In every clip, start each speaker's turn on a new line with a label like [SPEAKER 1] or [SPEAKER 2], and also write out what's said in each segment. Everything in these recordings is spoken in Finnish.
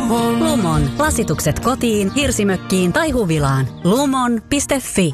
[SPEAKER 1] Lumon. Lasitukset kotiin, hirsimökkiin tai huvilaan. Lumon.fi.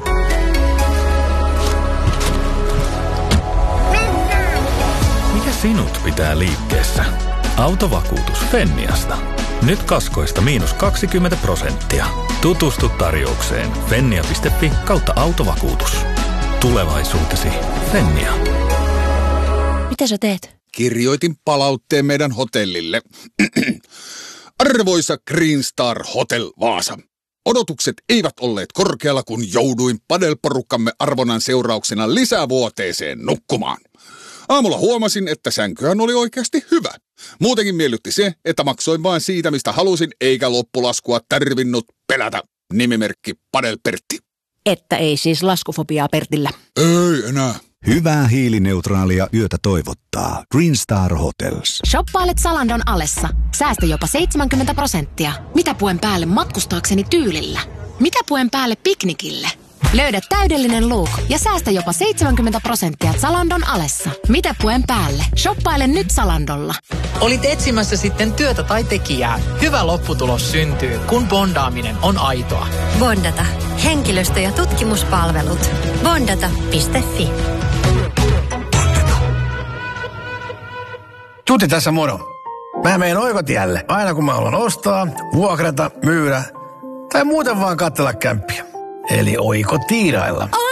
[SPEAKER 2] Mikä sinut pitää liikkeessä? Autovakuutus Fenniasta. Nyt kaskoista -20%. Tutustu tarjoukseen fennia.fi/autovakuutus. Tulevaisuutesi Fennia.
[SPEAKER 3] Mitä sä teet?
[SPEAKER 4] Kirjoitin palautteen meidän hotellille. Arvoisa Green Star Hotel Vaasa. Odotukset eivät olleet korkealla, kun jouduin padelporukkamme arvonnan seurauksena lisävuoteeseen nukkumaan. Aamulla huomasin, että sänkyhän oli oikeasti hyvä. Muutenkin miellytti se, että maksoin vain siitä, mistä halusin, eikä loppulaskua tarvinnut pelätä. Nimimerkki Padel Pertti.
[SPEAKER 3] Että ei siis laskufobiaa Pertillä.
[SPEAKER 4] Ei enää.
[SPEAKER 5] Hyvää hiilineutraalia yötä toivottaa Green Star Hotels.
[SPEAKER 6] Shoppailet Zalandon alessa. Säästä jopa 70%. Mitä puen päälle matkustaakseni tyylillä? Mitä puen päälle piknikille? Löydä täydellinen look ja säästä jopa 70% Zalandon alessa. Mitä puen päälle? Shoppaile nyt Zalandolla.
[SPEAKER 7] Olit etsimässä sitten työtä tai tekijää. Hyvä lopputulos syntyy, kun bondaaminen on aitoa.
[SPEAKER 8] Bondata. Henkilöstö- ja tutkimuspalvelut. Bondata.fi.
[SPEAKER 9] Tuti tässä moro. Mä menen Oikotielle aina kun mä haluan ostaa, vuokrata, myydä tai muuten vaan katsella kämppiä. Eli oikotiirailla.